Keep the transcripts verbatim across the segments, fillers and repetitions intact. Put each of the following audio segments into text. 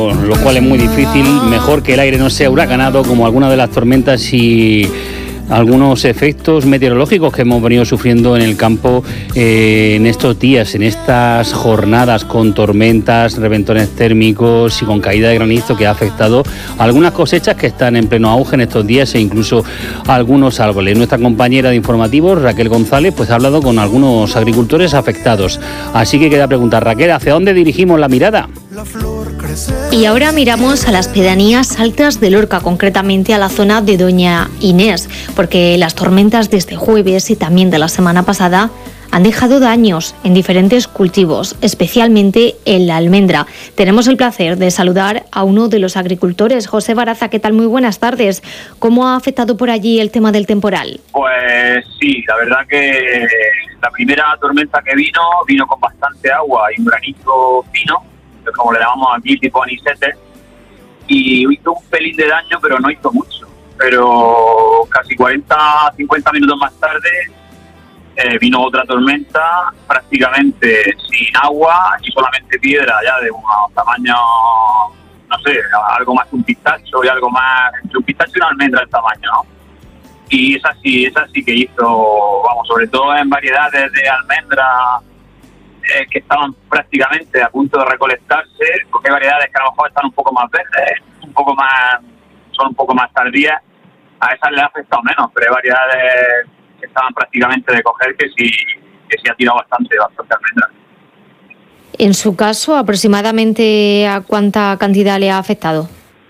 lo cual es muy difícil. Mejor que el aire no sea huracanado como algunas de las tormentas y algunos efectos meteorológicos que hemos venido sufriendo en el campo eh, en estos días, en estas jornadas con tormentas, reventones térmicos y con caída de granizo que ha afectado a algunas cosechas que están en pleno auge en estos días e incluso a algunos árboles. Nuestra compañera de informativos, Raquel González, pues ha hablado con algunos agricultores afectados. Así que queda preguntar, Raquel, ¿hacia dónde dirigimos la mirada? Y ahora miramos a las pedanías altas de Lorca, concretamente a la zona de Doña Inés, porque las tormentas de este jueves y también de la semana pasada han dejado daños en diferentes cultivos, especialmente en la almendra. Tenemos el placer de saludar a uno de los agricultores, José Baraza. ¿Qué tal? Muy buenas tardes. ¿Cómo ha afectado por allí el tema del temporal? Pues sí, la verdad que la primera tormenta que vino, vino con bastante agua y un granizo fino, como le llamamos aquí, tipo anisete, y hizo un pelín de daño, pero no hizo mucho. Pero casi cuarenta, cincuenta minutos más tarde eh, vino otra tormenta, prácticamente sin agua y solamente piedra, ya de un tamaño, no sé, algo más que un pistacho y algo más, entre un pistacho y una almendra el tamaño, ¿no? Y esa sí, esa sí que hizo, vamos, sobre todo en variedades de almendra, Eh, que estaban prácticamente a punto de recolectarse, porque hay variedades que a lo mejor están un poco más verdes, un poco más, son un poco más tardías, a esas les ha afectado menos, pero hay variedades que estaban prácticamente de coger que sí, que sí ha tirado bastante, bastante almendra. En su caso, aproximadamente ¿a cuánta cantidad le ha afectado?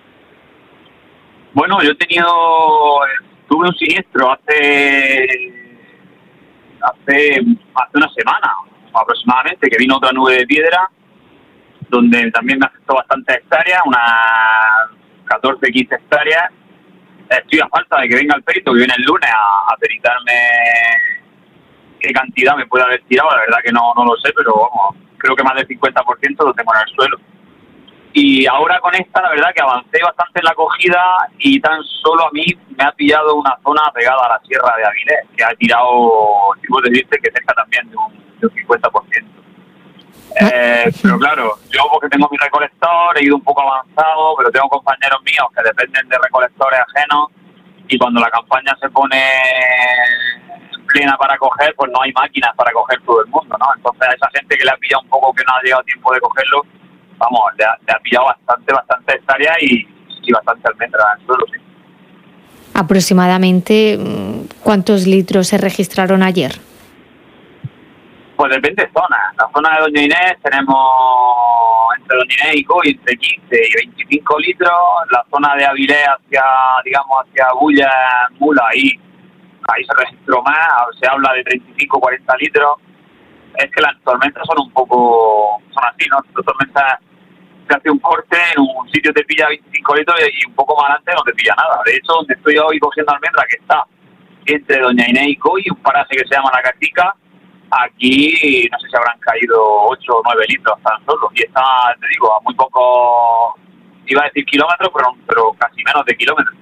Bueno, yo he tenido, tuve un siniestro hace, hace, hace una semana, aproximadamente, que vino otra nube de piedra, donde también me afectó bastantes hectáreas, unas catorce, quince hectáreas. Estoy a falta de que venga el perito, que viene el lunes a, a peritarme qué cantidad me puede haber tirado. La verdad que no, no lo sé, pero vamos, creo que más del cincuenta por ciento lo tengo en el suelo. Y ahora con esta, la verdad que avancé bastante en la cogida y tan solo a mí me ha pillado una zona pegada a la sierra de Avilés, que ha tirado, si vos decirte, que cerca también de un, de un cincuenta por ciento. Eh, pero claro, yo porque tengo mi recolector, he ido un poco avanzado, pero tengo compañeros míos que dependen de recolectores ajenos y cuando la campaña se pone plena para coger, pues no hay máquinas para coger todo el mundo, ¿no? Entonces a esa gente que le ha pillado un poco que no ha llegado tiempo de cogerlo, vamos, le ha, le ha pillado bastante, bastante hectárea y, y bastante almendra en el suelo, sí. Aproximadamente, ¿cuántos litros se registraron ayer? Pues depende de zonas. La zona de Doña Inés tenemos entre Doña Inés y Coy entre quince y veinticinco litros. La zona de Avilés hacia, digamos, hacia Bulla, Mula, ahí, ahí se registró más, se habla de treinta y cinco a cuarenta litros. Es que las tormentas son un poco, son así, ¿no? Las tormentas se hace un corte, en un sitio te pilla veinticinco litros y un poco más adelante no te pilla nada. De hecho, donde estoy hoy cogiendo almendra, que está entre Doña Inés y Coy, un paraje que se llama La Cachica, aquí no sé si habrán caído ocho o nueve litros tan solo. Y está, te digo, a muy poco, iba a decir kilómetros, pero, pero casi menos de kilómetros.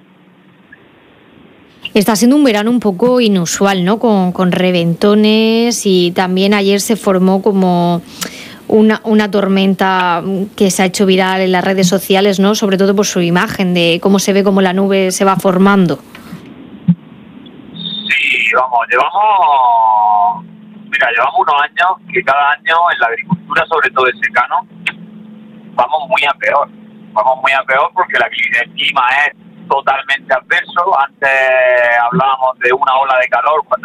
Está siendo un verano un poco inusual, ¿no? Con, con reventones y también ayer se formó como una, una tormenta que se ha hecho viral en las redes sociales, ¿no? Sobre todo por su imagen, de cómo se ve cómo la nube se va formando. Sí, vamos, llevamos... Mira, llevamos unos años que cada año en la agricultura, sobre todo en secano, vamos muy a peor. Vamos muy a peor porque la, el clima es totalmente adverso. Antes hablábamos de una ola de calor cuando